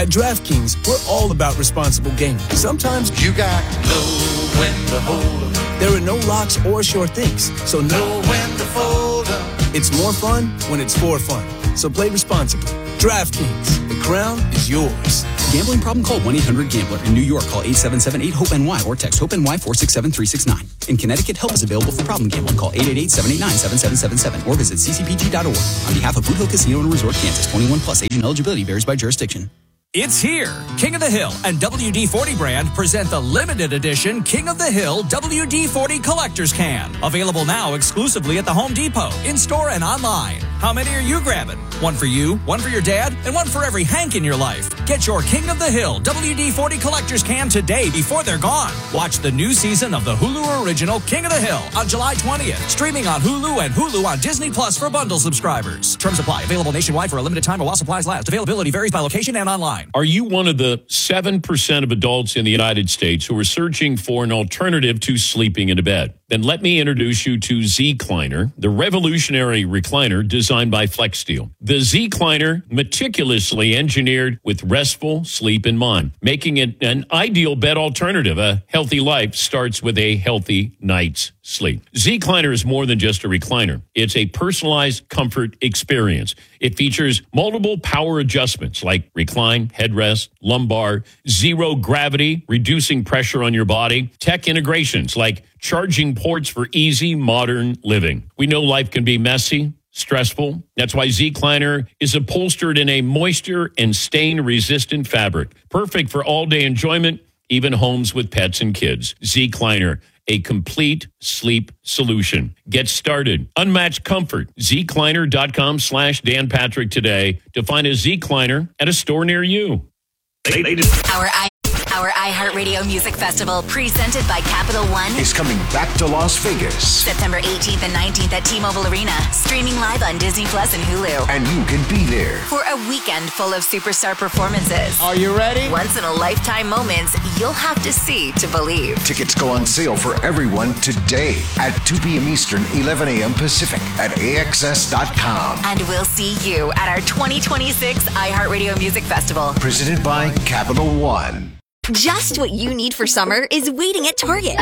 At DraftKings, we're all about responsible gaming. Sometimes you got to know when to hold 'em. There are no locks or sure things, so know when to fold 'em. It's more fun when it's for fun. So play responsibly. DraftKings, the crown is yours. Gambling problem? Call 1-800-GAMBLER. In New York, call 877-8-HOPE-NY or text HOPE-NY 467-369. In Connecticut, help is available for problem gambling. Call 888-789-7777 or visit ccpg.org. On behalf of Boot Hill Casino and Resort, Kansas, 21 plus. Age and eligibility varies by jurisdiction. It's here. King of the Hill and WD-40 brand present the limited edition King of the Hill WD-40 Collector's Can. Available now exclusively at the Home Depot, in-store and online. How many are you grabbing? One for you, one for your dad, and one for every Hank in your life. Get your King of the Hill WD-40 Collector's Can today before they're gone. Watch the new season of the Hulu original King of the Hill on July 20th. Streaming on Hulu and Hulu on Disney Plus for bundle subscribers. Terms apply. Available nationwide for a limited time while supplies last. Availability varies by location and online. Are you one of the 7% of adults in the United States who are searching for an alternative to sleeping in a bed? Then let me introduce you to Zecliner, the revolutionary recliner designed by FlexSteel. The Zecliner, meticulously engineered with restful sleep in mind, making it an ideal bed alternative. A healthy life starts with a healthy night's sleep. Zecliner is more than just a recliner. It's a personalized comfort experience. It features multiple power adjustments like recline, headrest, lumbar, zero gravity, reducing pressure on your body, tech integrations like charging ports for easy modern living. We know life can be messy, stressful. That's why Zecliner is upholstered in a moisture and stain-resistant fabric. Perfect for all-day enjoyment, even homes with pets and kids. Zecliner, a complete sleep solution. Get started. Unmatched comfort. Zecliner.com/Dan Patrick today to find a Zecliner at a store near you. Our iHeartRadio Music Festival, presented by Capital One, is coming back to Las Vegas. September 18th and 19th at T-Mobile Arena. Streaming live on Disney Plus and Hulu. And you can be there for a weekend full of superstar performances. Are you ready? Once-in-a-lifetime moments you'll have to see to believe. Tickets go on sale for everyone today at 2 p.m. Eastern, 11 a.m. Pacific at AXS.com. And we'll see you at our 2026 iHeartRadio Music Festival. Presented by Capital One. Just what you need for summer is waiting at Target.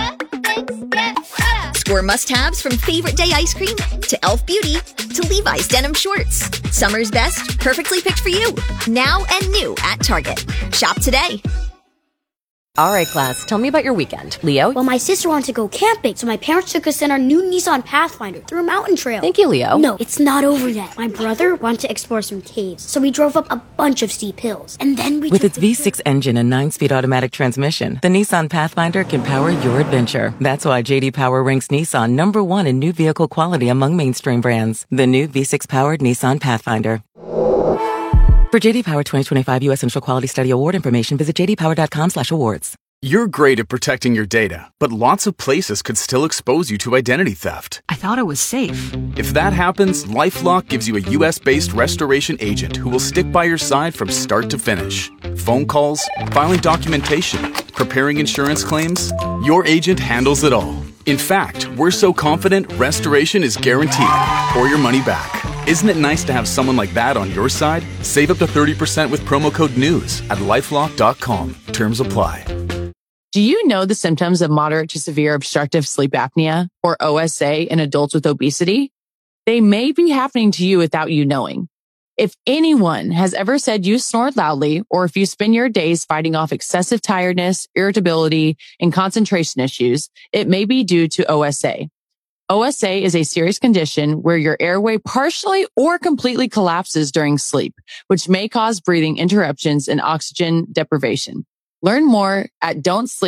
Score must-haves from favorite day ice cream to Elf Beauty to Levi's denim shorts. Summer's best, perfectly picked for you. Now and new at Target. Shop today. All right, class, tell me about your weekend. Leo? Well, my sister wanted to go camping, so my parents took us in our new Nissan Pathfinder through a mountain trail. Thank you, Leo. No, it's not over yet. My brother wanted to explore some caves, so we drove up a bunch of steep hills. And then With its V6 engine and 9-speed automatic transmission, the Nissan Pathfinder can power your adventure. That's why J.D. Power ranks Nissan #1 in new vehicle quality among mainstream brands. The new V6-powered Nissan Pathfinder. For J.D. Power 2025 U.S. Central Quality Study Award information, visit jdpower.com/awards. You're great at protecting your data, but lots of places could still expose you to identity theft. I thought it was safe. If that happens, LifeLock gives you a U.S.-based restoration agent who will stick by your side from start to finish. Phone calls, filing documentation, preparing insurance claims, your agent handles it all. In fact, we're so confident restoration is guaranteed or your money back. Isn't it nice to have someone like that on your side? Save up to 30% with promo code NEWS at LifeLock.com. Terms apply. Do you know the symptoms of moderate to severe obstructive sleep apnea, or OSA, in adults with obesity? They may be happening to you without you knowing. If anyone has ever said you snore loudly, or if you spend your days fighting off excessive tiredness, irritability, and concentration issues, it may be due to OSA. OSA is a serious condition where your airway partially or completely collapses during sleep, which may cause breathing interruptions and oxygen deprivation. Learn more at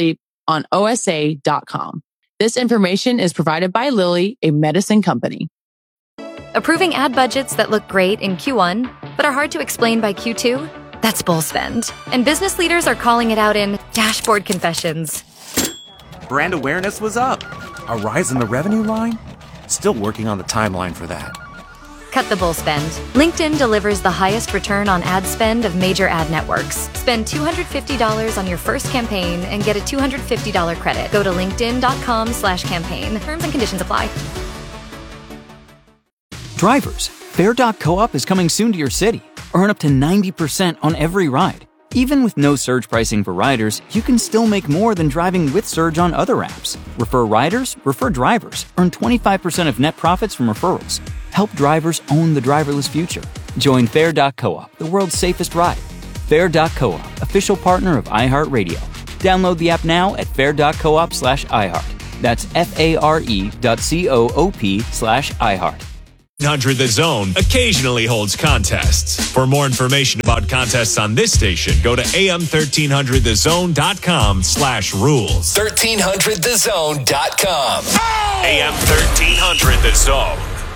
don'tsleeponosa.com. This information is provided by Lilly, a medicine company. Approving ad budgets that look great in Q1, but are hard to explain by Q2? That's bull spend. And business leaders are calling it out in dashboard confessions. Brand awareness was up. A rise in the revenue line? Still working on the timeline for that. Cut the bull spend. LinkedIn delivers the highest return on ad spend of major ad networks. Spend $250 on your first campaign and get a $250 credit. Go to linkedin.com/campaign. Terms and conditions apply. Drivers, Fair.coop is coming soon to your city. Earn up to 90% on every ride. Even with no surge pricing for riders, you can still make more than driving with Surge on other apps. Refer riders, refer drivers. Earn 25% of net profits from referrals. Help drivers own the driverless future. Join Fair.coop, the world's safest ride. Fair.coop, official partner of iHeartRadio. Download the app now at fair.coop/iHeart. That's FARE.coop/iHeart. 100 The Zone occasionally holds contests. For more information about contests on this station, go to am1300thezone.com/rules. 1300thezone.com. Oh! AM 1300 The Zone.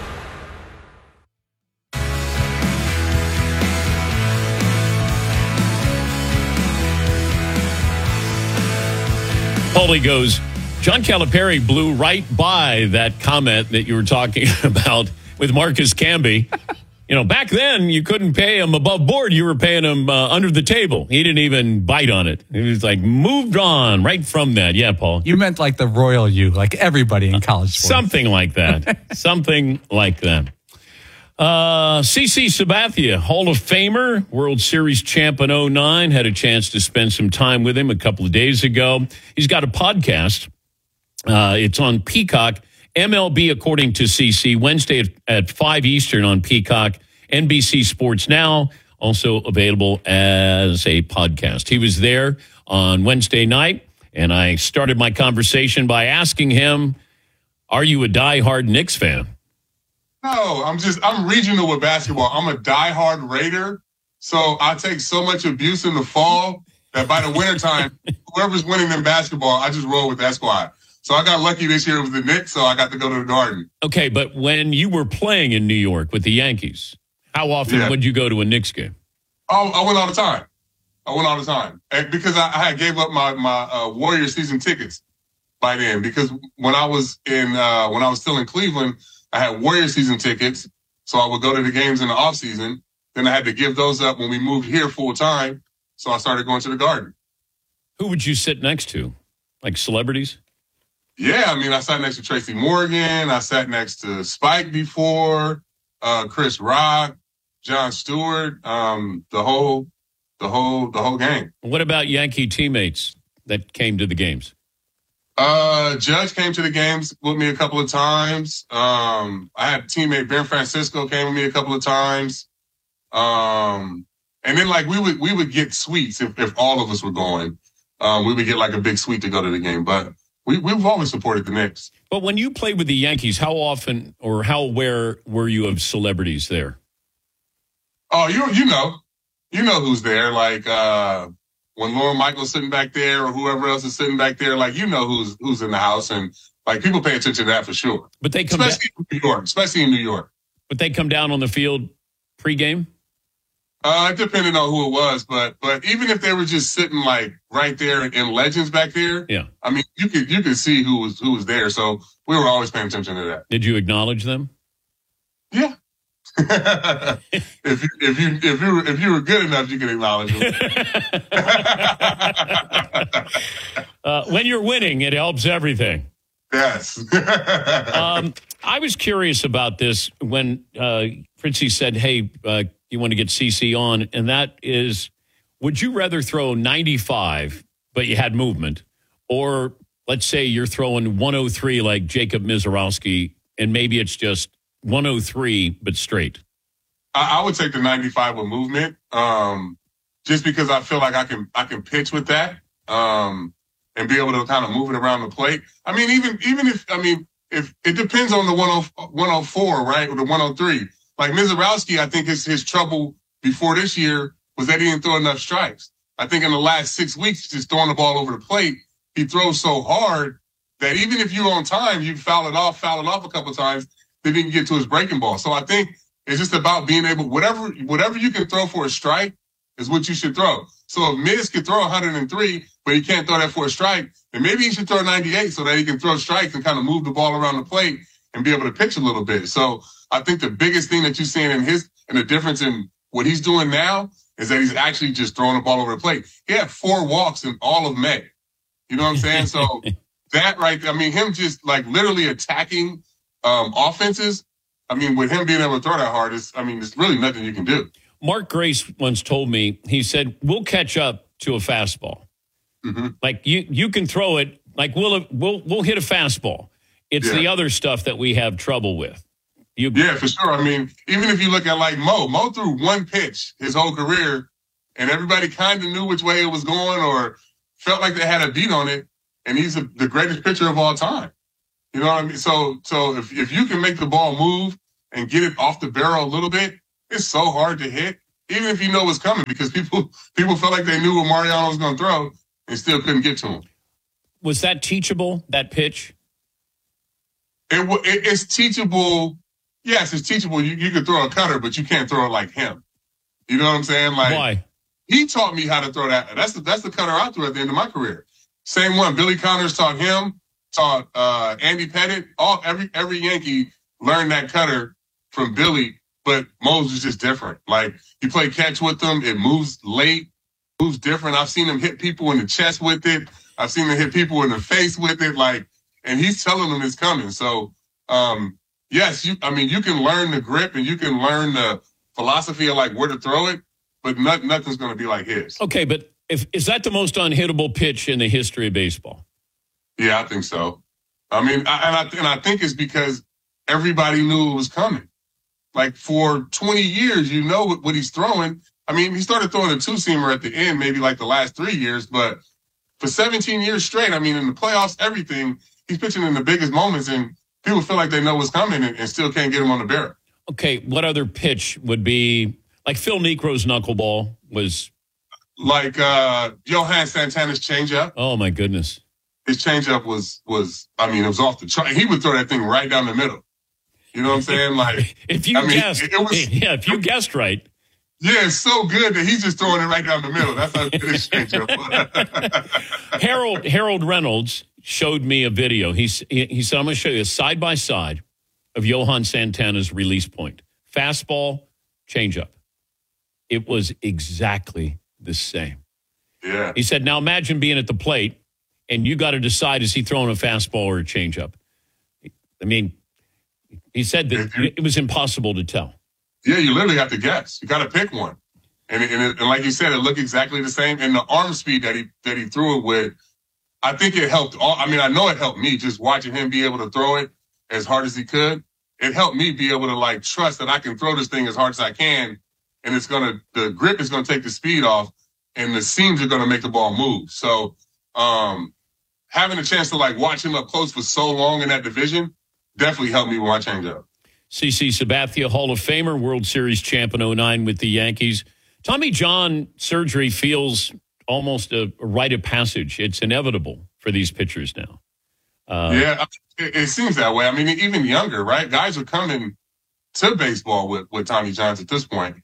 Paulie goes, John Calipari blew right by that comment that you were talking about with Marcus Camby. Back then you couldn't pay him above board. You were paying him under the table. He didn't even bite on it. He was like moved on right from that. Yeah, Paul. You meant like the royal you, like everybody in college sports. Something like that. Something like that. CC Sabathia, Hall of Famer, World Series champ in 2009, had a chance to spend some time with him a couple of days ago. He's got a podcast. It's on Peacock. MLB According to CC, Wednesday at 5 Eastern on Peacock. NBC Sports Now, also available as a podcast. He was there on Wednesday night, and I started my conversation by asking him, are you a diehard Knicks fan? No, I'm regional with basketball. I'm a diehard Raider, so I take so much abuse in the fall that by the wintertime, whoever's winning in basketball, I just roll with that squad. So I got lucky this year with the Knicks, so I got to go to the Garden. Okay, but when you were playing in New York with the Yankees, how often would you go to a Knicks game? Oh, I went all the time. And because I had gave up my Warrior season tickets by then. Because when I was still in Cleveland, I had Warrior season tickets, so I would go to the games in the off season. Then I had to give those up when we moved here full time, so I started going to the Garden. Who would you sit next to? Like celebrities? Yeah, I sat next to Tracy Morgan. I sat next to Spike before, Chris Rock, Jon Stewart, the whole gang. What about Yankee teammates that came to the games? Judge came to the games with me a couple of times. I had a teammate, Ben Francisco, came with me a couple of times. And then we would get suites if all of us were going. We would get like a big suite to go to the game, but we've always supported the Knicks. But when you played with the Yankees, how often or how aware were you of celebrities there? Oh, you know who's there. Like when Lauren Michael's sitting back there or whoever else is sitting back there, who's in the house, and people pay attention to that for sure. But they come especially in New York. But they come down on the field pregame? It depended on who it was, but even if they were just sitting right there in Legends back there, yeah. You could see who was there. So we were always paying attention to that. Did you acknowledge them? Yeah. if you were good enough, you could acknowledge them. When you're winning, it helps everything. Yes. I was curious about this when Fritzy said, hey, you want to get CC on, and that is, would you rather throw 95, but you had movement, or let's say you're throwing 103 like Jacob Mizorowski, and maybe it's just 103, but straight? I would take the 95 with movement, just because I feel like I can pitch with that, and be able to kind of move it around the plate. Even if it depends on the 104, right, or the 103. Like Mizorowski, I think his trouble before this year was that he didn't throw enough strikes. I think in the last 6 weeks, he's just throwing the ball over the plate. He throws so hard that even if you're on time, you foul it off a couple of times, then he can get to his breaking ball. So I think it's just about being able, whatever you can throw for a strike is what you should throw. So if Miz could throw 103, but he can't throw that for a strike, then maybe he should throw 98 so that he can throw strikes and kind of move the ball around the plate and be able to pitch a little bit. So I think the biggest thing that you're seeing in the difference in what he's doing now is that he's actually just throwing the ball over the plate. He had 4 walks in all of May. You know what I'm saying? So that him just literally attacking offenses. With him being able to throw that hard, there's really nothing you can do. Mark Grace once told me, he said, we'll catch up to a fastball. Mm-hmm. Like you can throw it, like we'll hit a fastball. It's the other stuff that we have trouble with. Yeah, for sure. I mean, even if you look at like Mo threw one pitch his whole career, and everybody kind of knew which way it was going or felt like they had a beat on it, and he's the greatest pitcher of all time. You know what I mean? So if you can make the ball move and get it off the barrel a little bit, it's so hard to hit, even if you know what's coming, because people felt like they knew what Mariano was going to throw and still couldn't get to him. Was that teachable, that pitch? It's teachable. Yes, it's teachable. You can throw a cutter, but you can't throw it like him. You know what I'm saying? Like, why? He taught me how to throw that. That's the cutter I threw at the end of my career. Same one. Billy Connors taught him, taught Andy Pettit. Every Yankee learned that cutter from Billy, but Mo's was just different. Like, you play catch with him, it moves late, moves different. I've seen him hit people in the chest with it. I've seen him hit people in the face with it. Like, and he's telling them it's coming. So, yes, you can learn the grip and you can learn the philosophy of like where to throw it, but nothing's going to be like his. Okay, but is that the most unhittable pitch in the history of baseball? Yeah, I think so. I mean, I think it's because everybody knew it was coming. Like for 20 years, you know what he's throwing. I mean, he started throwing a two-seamer at the end, maybe like the last 3 years, but for 17 years straight, I mean, in the playoffs, everything, he's pitching in the biggest moments, and people feel like they know what's coming and still can't get him on the barrel. Okay, what other pitch would be, like Phil Niekro's knuckleball was? Like Johan Santana's changeup. Oh, my goodness. His changeup was it was off the chart. He would throw that thing right down the middle. You know what I'm saying? Like, if you guessed right. Yeah, it's so good that he's just throwing it right down the middle. That's how good his changeup was. Harold Reynolds showed me a video. He said, I'm going to show you a side-by-side of Johan Santana's release point. Fastball, changeup. It was exactly the same. Yeah. He said, now imagine being at the plate, and you got to decide, is he throwing a fastball or a changeup? I mean, he said that it was impossible to tell. Yeah, you literally have to guess. You got to pick one. And like you said, it looked exactly the same. And the arm speed that he threw it with, I think it helped. I know it helped me just watching him be able to throw it as hard as he could. It helped me be able to like trust that I can throw this thing as hard as I can, and the grip is gonna take the speed off, and the seams are gonna make the ball move. So, having a chance to like watch him up close for so long in that division definitely helped me with my changeup. CC Sabathia, Hall of Famer, World Series champ in 2009 with the Yankees. Tommy John surgery feels almost a rite of passage. It's inevitable for these pitchers now. Yeah, it seems that way. I mean, even younger, right? Guys are coming to baseball with Tommy John at this point.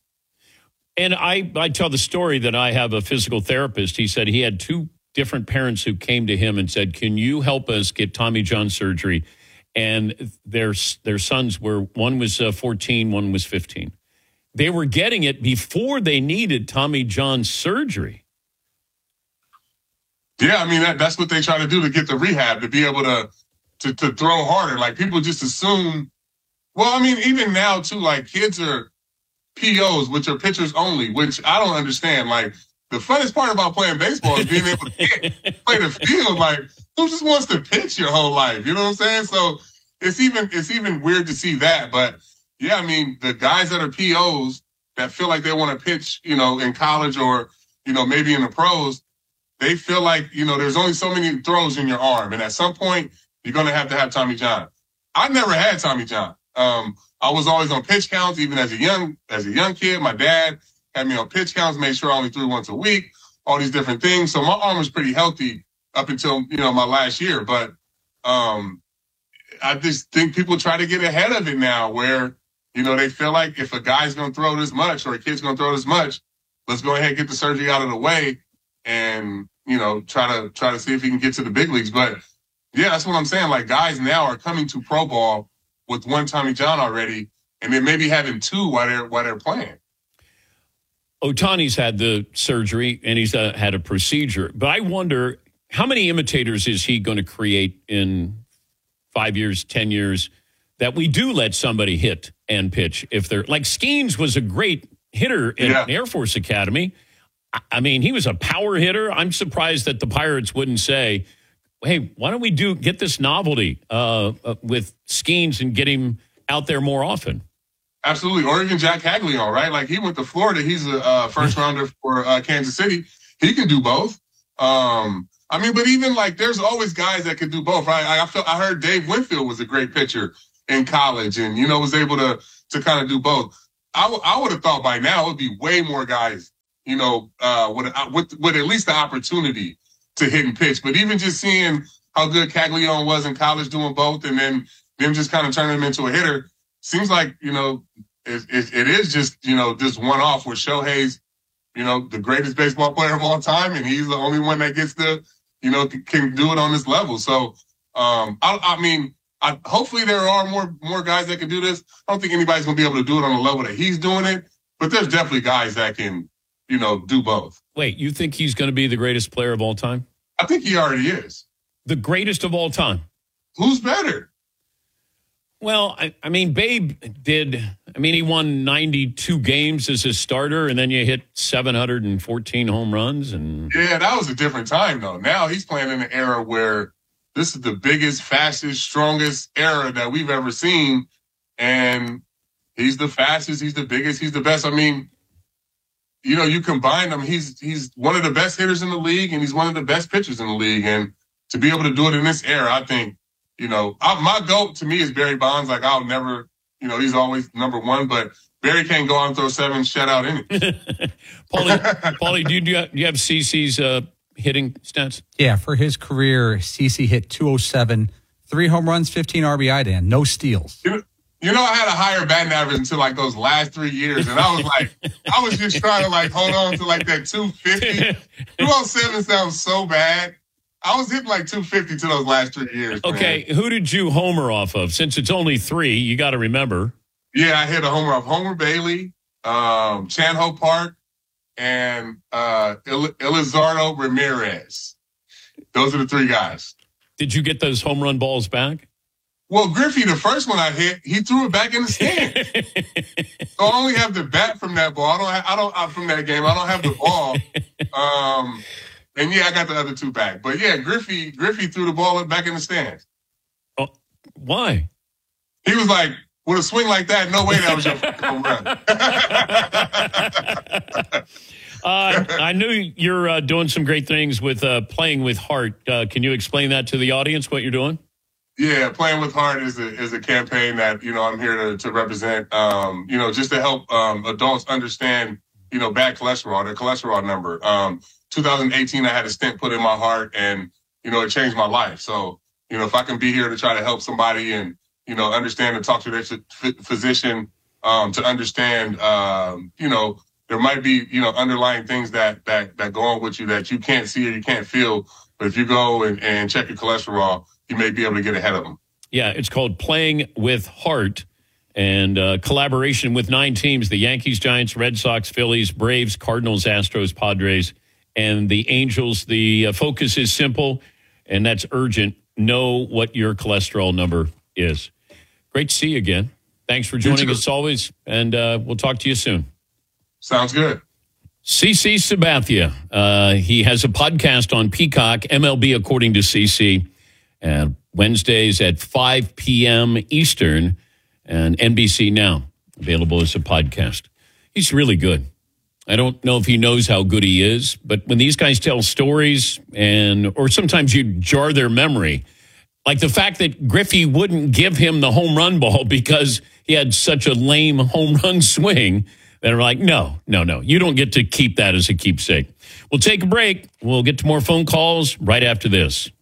And I tell the story that I have a physical therapist. He said he had two different parents who came to him and said, can you help us get Tommy John surgery? And their sons one was 14, one was 15. They were getting it before they needed Tommy John surgery. Yeah, I mean, that's what they try to do to get the rehab, to be able to throw harder. Like, people just assume, well, I mean, even now, too, like, kids are POs, which are pitchers only, which I don't understand. Like, the funnest part about playing baseball is being able to play the field. Like, who just wants to pitch your whole life? You know what I'm saying? So it's even weird to see that. But, yeah, I mean, the guys that are POs that feel like they want to pitch, in college or, maybe in the pros, they feel like, there's only so many throws in your arm. And at some point, you're going to have Tommy John. I never had Tommy John. I was always on pitch counts, even as a young kid. My dad had me on pitch counts, made sure I only threw once a week, all these different things. So my arm was pretty healthy up until, my last year. But I just think people try to get ahead of it now where, they feel like if a guy's going to throw this much or a kid's going to throw this much, let's go ahead and get the surgery out of the way and, try to see if he can get to the big leagues. But, yeah, that's what I'm saying. Like, guys now are coming to pro ball with one Tommy John already, and then maybe having two while they're playing. Ohtani's had the surgery, and he's had a procedure. But I wonder, how many imitators is he going to create in 5 years, 10 years, that we do let somebody hit and pitch if they're – like Skeens was a great hitter at Air Force Academy. I mean, he was a power hitter. I'm surprised that the Pirates wouldn't say, hey, why don't we get this novelty with Skeens and get him out there more often? Absolutely. Or even Jack Caglione, right? Like, he went to Florida. He's a first rounder for Kansas City. He can do both. I mean, but even like, there's always guys that can do both, right? I heard Dave Winfield was a great pitcher in college and, you know, was able to kind of do both. I would have thought by now it would be way more guys, you know, with at least the opportunity to hit and pitch. But even just seeing how good Caglione was in college doing both and then them just kind of turning him into a hitter, seems like, you know, it is just, you know, this one-off where Shohei's, you know, the greatest baseball player of all time, and he's the only one that gets to, you know, can do it on this level. So, I mean, hopefully there are more guys that can do this. I don't think anybody's going to be able to do it on the level that he's doing it, but there's definitely guys that can, you know, do both. Wait, you think he's going to be the greatest player of all time? I think he already is. The greatest of all time? Who's better? Well, I mean, Babe he won 92 games as a starter, and then you hit 714 home runs. And yeah, that was a different time, though. Now he's playing in an era where this is the biggest, fastest, strongest era that we've ever seen. And he's the fastest, he's the biggest, he's the best. I mean, you know, you combine them, he's one of the best hitters in the league, and he's one of the best pitchers in the league. And to be able to do it in this era, I think, you know, my GOAT to me is Barry Bonds. Like, I'll never, you know, he's always number one, but Barry can't go out and throw 7 shutout innings. Paulie, do you have CeCe's hitting stats? Yeah, for his career, CeCe hit 207, 3 home runs, 15 RBI, Dan, no steals. You know, I had a higher batting average until like those last 3 years, and I was like, I was just trying to like hold on to like that 250. 207 sounds so bad. I was hitting like 250 to those last 3 years. Okay, man. Who did you homer off of? Since it's only 3, you got to remember. Yeah, I hit a homer off Homer Bailey, Chan Ho Park, and Elizardo Ramirez. Those are the 3 guys. Did you get those home run balls back? Well, Griffey, the first one I hit, he threw it back in the stand. So I only have the bat from that ball. From that game. I don't have the ball. And yeah, I got the other 2 back. But yeah, Griffey threw the ball back in the stands. Oh, why? He was like, with a swing like that, no way that was your home run. I knew you're doing some great things with Playing with Heart. Can you explain that to the audience, what you're doing? Yeah, Playing with Heart is a campaign that, you know, I'm here to represent, you know, just to help adults understand, you know, bad cholesterol, their cholesterol number. 2018, I had a stent put in my heart, and, you know, it changed my life. So, you know, if I can be here to try to help somebody and, you know, understand and talk to their physician to understand, you know, there might be, you know, underlying things that go on with you that you can't see or you can't feel. But if you go and check your cholesterol, you may be able to get ahead of them. Yeah, it's called Playing with Heart, and collaboration with 9 teams: the Yankees, Giants, Red Sox, Phillies, Braves, Cardinals, Astros, Padres, and the Angels. The focus is simple, and that's urgent. Know what your cholesterol number is. Great to see you again. Thanks for joining us always, and we'll talk to you soon. Sounds good. CeCe Sabathia. He has a podcast on Peacock, MLB According to CeCe, and Wednesdays at 5 p.m. Eastern, and NBC Now, available as a podcast. He's really good. I don't know if he knows how good he is, but when these guys tell stories or sometimes you jar their memory, like the fact that Griffey wouldn't give him the home run ball because he had such a lame home run swing, that are like, no, you don't get to keep that as a keepsake. We'll take a break. We'll get to more phone calls right after this.